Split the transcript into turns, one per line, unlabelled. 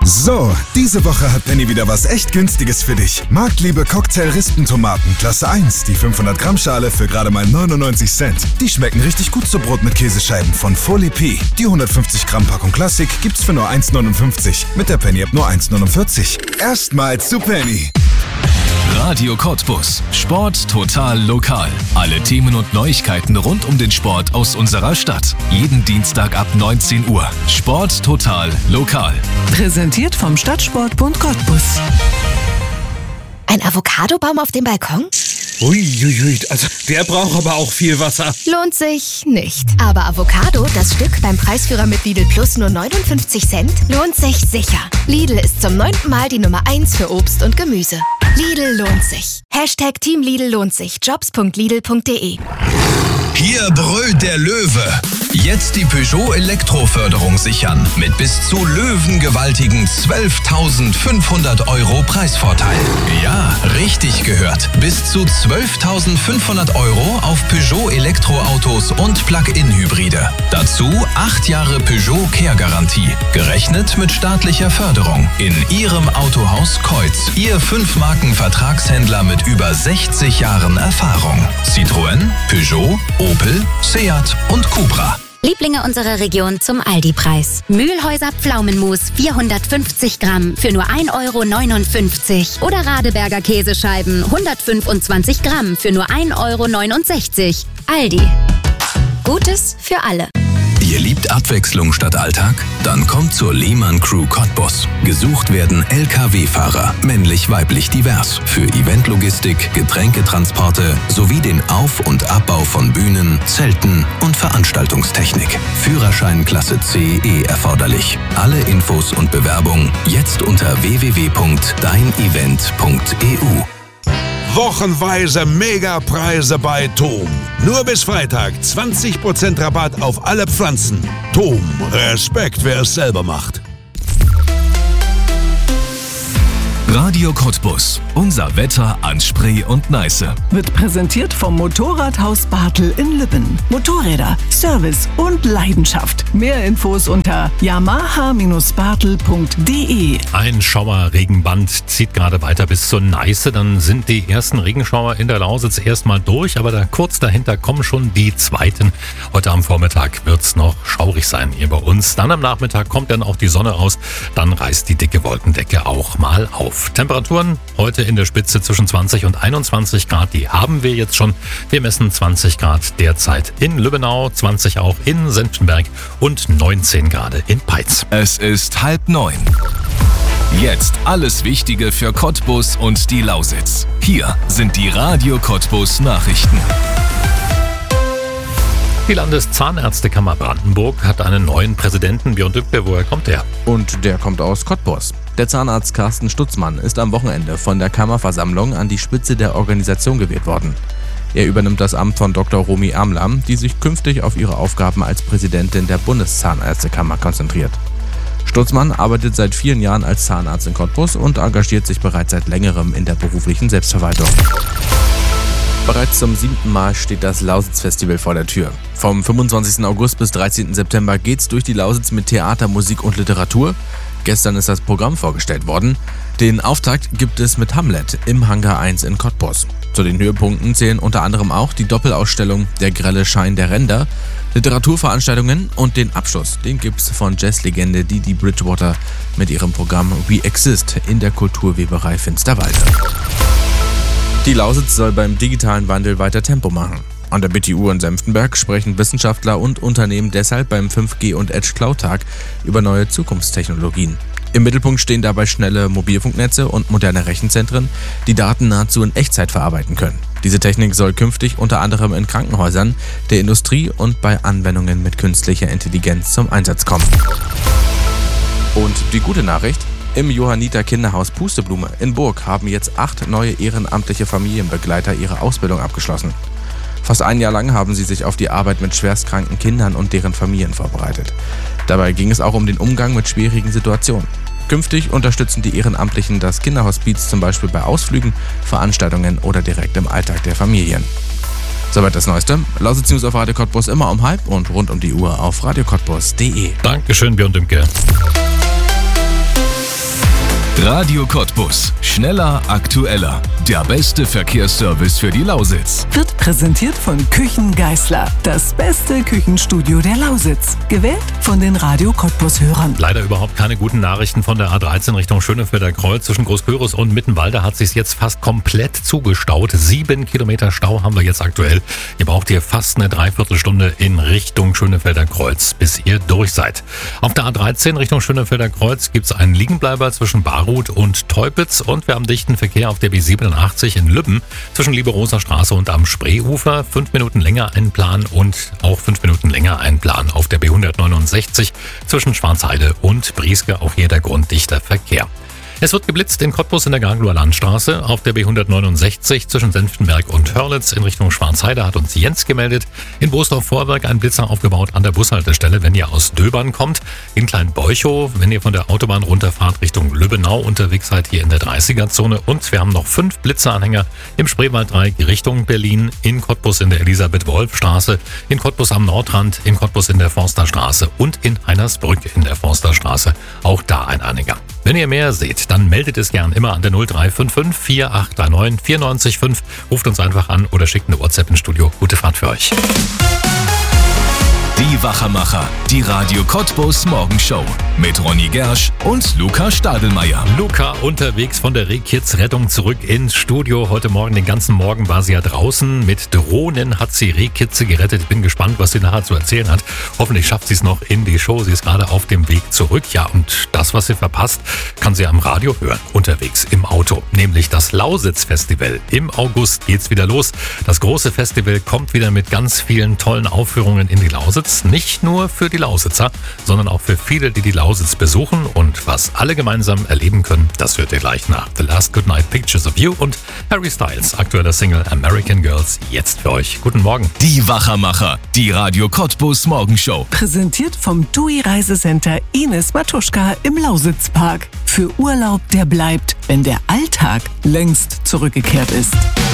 So, diese Woche hat Penny wieder was echt Günstiges für dich. Marktliebe Cocktail-Rispentomaten Klasse 1, die 500 Gramm Schale für gerade mal 99 Cent. Die schmecken richtig gut zu Brot mit Käsescheiben von Folie P. Die 150 Gramm Packung Klassik gibt's für nur 1,59. Mit der Penny-App nur 1,49. Erstmals zu Penny.
Radio Cottbus. Sport total lokal. Alle Themen und Neuigkeiten rund um den Sport aus unserer Stadt. Jeden Dienstag ab 19 Uhr. Sport total lokal.
Präsentiert vom Stadtsportbund Cottbus.
Ein Avocadobaum auf dem Balkon?
Uiuiui, also der braucht aber auch viel Wasser.
Lohnt sich nicht. Aber Avocado, das Stück beim Preisführer mit Lidl Plus nur 59 Cent, lohnt sich sicher. Lidl ist zum 9. Mal die Nummer 1 für Obst und Gemüse. Lidl lohnt sich. Hashtag Team Lidl lohnt sich. Jobs.lidl.de.
Hier brüllt der Löwe. Jetzt die Peugeot Elektroförderung sichern. Mit bis zu löwengewaltigen 12.500 € Preisvorteil. Ja, richtig gehört. Bis zu 12.500 € auf Peugeot Elektroautos und Plug-in-Hybride. Dazu 8 Jahre Peugeot Care-Garantie. Gerechnet mit staatlicher Förderung. In Ihrem Autohaus Keutz. Ihr 5-Marken-Vertragshändler mit über 60 Jahren Erfahrung. Citroën, Peugeot, Opel, Seat und Cupra.
Lieblinge unserer Region zum Aldi-Preis. Mühlhäuser Pflaumenmus 450 Gramm für nur 1,59 € oder Radeberger Käsescheiben 125 Gramm für nur 1,69 €. Aldi. Gutes für alle.
Ihr liebt Abwechslung statt Alltag? Dann kommt zur Lehmann Crew Cottbus. Gesucht werden LKW-Fahrer, männlich-weiblich divers, für Eventlogistik, Getränketransporte sowie den Auf- und Abbau von Bühnen, Zelten und Veranstaltungstechnik. Führerschein Klasse CE erforderlich. Alle Infos und Bewerbung jetzt unter www.deinevent.eu.
Wochenweise Megapreise bei TOM. Nur bis Freitag 20% Rabatt auf alle Pflanzen. TOM, Respekt, wer es selber macht.
Radio Cottbus. Unser Wetter an Spree und Neiße.
Wird präsentiert vom Motorradhaus Bartel in Lübben. Motorräder, Service und Leidenschaft. Mehr Infos unter yamaha-bartel.de.
Ein Schauerregenband zieht gerade weiter bis zur Neiße. Dann sind die ersten Regenschauer in der Lausitz erstmal durch, aber da kurz dahinter kommen schon die zweiten. Heute am Vormittag wird es noch schaurig sein hier bei uns. Dann am Nachmittag kommt dann auch die Sonne raus. Dann reißt die dicke Wolkendecke auch mal auf. Temperaturen heute in der Spitze zwischen 20 und 21 Grad, die haben wir jetzt schon. Wir messen 20 Grad derzeit in Lübbenau, 20 auch in Senftenberg und 19 Grad in Peitz.
Es ist 8:30. Jetzt alles Wichtige für Cottbus und die Lausitz. Hier sind die Radio Cottbus Nachrichten.
Die Landeszahnärztekammer Brandenburg hat einen neuen Präsidenten. Björn Dümke, woher kommt der?
Und der kommt aus Cottbus. Der Zahnarzt Carsten Stutzmann ist am Wochenende von der Kammerversammlung an die Spitze der Organisation gewählt worden. Er übernimmt das Amt von Dr. Romy Ermler, die sich künftig auf ihre Aufgaben als Präsidentin der Bundeszahnärztekammer konzentriert. Stutzmann arbeitet seit vielen Jahren als Zahnarzt in Cottbus und engagiert sich bereits seit längerem in der beruflichen Selbstverwaltung. Bereits zum 7. Mal steht das Lausitz-Festival vor der Tür. Vom 25. August bis 13. September geht's durch die Lausitz mit Theater, Musik und Literatur. Gestern ist das Programm vorgestellt worden. Den Auftakt gibt es mit Hamlet im Hangar 1 in Cottbus. Zu den Höhepunkten zählen unter anderem auch die Doppelausstellung Der grelle Schein der Ränder, Literaturveranstaltungen und den Abschluss. Den gibt's von Jazzlegende Didi Bridgewater mit ihrem Programm We Exist in der Kulturweberei Finsterwalde. Die Lausitz soll beim digitalen Wandel weiter Tempo machen. An der BTU in Senftenberg sprechen Wissenschaftler und Unternehmen deshalb beim 5G und Edge Cloud Tag über neue Zukunftstechnologien. Im Mittelpunkt stehen dabei schnelle Mobilfunknetze und moderne Rechenzentren, die Daten nahezu in Echtzeit verarbeiten können. Diese Technik soll künftig unter anderem in Krankenhäusern, der Industrie und bei Anwendungen mit künstlicher Intelligenz zum Einsatz kommen. Und die gute Nachricht: Im Johanniter Kinderhaus Pusteblume in Burg haben jetzt 8 neue ehrenamtliche Familienbegleiter ihre Ausbildung abgeschlossen. Fast ein Jahr lang haben sie sich auf die Arbeit mit schwerstkranken Kindern und deren Familien vorbereitet. Dabei ging es auch um den Umgang mit schwierigen Situationen. Künftig unterstützen die Ehrenamtlichen das Kinderhospiz zum Beispiel bei Ausflügen, Veranstaltungen oder direkt im Alltag der Familien. Soweit das Neueste. Lausitz News auf Radio Cottbus immer um 12:30 und rund um die Uhr auf radiocottbus.de.
Dankeschön, Björn Dümke.
Radio Cottbus. Schneller, aktueller. Der beste Verkehrsservice für die Lausitz.
Wird präsentiert von Küchen Geisler. Das beste Küchenstudio der Lausitz. Gewählt von den Radio Cottbus-Hörern.
Leider überhaupt keine guten Nachrichten von der A13 Richtung Schönefelder Kreuz. Zwischen Großküritz und Mittenwalde hat sich jetzt fast komplett zugestaut. 7 Kilometer Stau haben wir jetzt aktuell. Ihr braucht hier fast eine Dreiviertelstunde in Richtung Schönefelder Kreuz, bis ihr durch seid. Auf der A13 Richtung Schönefelder Kreuz gibt es einen Liegenbleiber zwischen Barut und Teupitz und wir haben dichten Verkehr auf der B87 in Lübben zwischen Lieberoser Straße und am Spreeufer. 5 Minuten länger einplanen und auch 5 Minuten länger einplanen auf der B169 zwischen Schwarzheide und Brieske. Auch hier der grunddichter Verkehr. Es wird geblitzt in Cottbus in der Ganglower Landstraße. Auf der B169 zwischen Senftenberg und Hörlitz in Richtung Schwarzheide hat uns Jens gemeldet. In Boosdorf-Vorwerk ein Blitzer aufgebaut an der Bushaltestelle, wenn ihr aus Döbern kommt. In Kleinbeuchow, wenn ihr von der Autobahn runterfahrt Richtung Lübbenau unterwegs seid, hier in der 30er-Zone. Und wir haben noch 5 Blitzeranhänger im Spreewalddreieck Richtung Berlin, in Cottbus in der Elisabeth-Wolf-Straße, in Cottbus am Nordrand, in Cottbus in der Forsterstraße und in Heinersbrück in der Forsterstraße. Auch da ein Anhänger. Wenn ihr mehr seht, dann meldet es gern immer an der 0355 4839 945. Ruft uns einfach an oder schickt eine WhatsApp ins Studio. Gute Fahrt für euch.
Die Wachermacher, die Radio Cottbus Morgenshow mit Ronny Gersch und Luca Stadelmeier.
Luca unterwegs von der Rehkitz Rettung zurück ins Studio. Heute Morgen, den ganzen Morgen war sie ja draußen. Mit Drohnen hat sie Rehkitze gerettet. Ich bin gespannt, was sie nachher zu erzählen hat. Hoffentlich schafft sie es noch in die Show. Sie ist gerade auf dem Weg zurück. Ja, und das, was sie verpasst, kann sie am Radio hören. Unterwegs im Auto. Nämlich das Lausitz-Festival. Im August geht's wieder los. Das große Festival kommt wieder mit ganz vielen tollen Aufführungen in die Lausitz. Nicht nur für die Lausitzer, sondern auch für viele, die die Lausitz besuchen. Und was alle gemeinsam erleben können, das hört ihr gleich nach The Last Goodnight Pictures of You und Harry Styles, aktueller Single American Girls, jetzt für euch. Guten Morgen.
Die Wachermacher, die Radio Cottbus Morgenshow.
Präsentiert vom TUI Reisecenter Ines Matuschka im Lausitzpark. Für Urlaub, der bleibt, wenn der Alltag längst zurückgekehrt ist.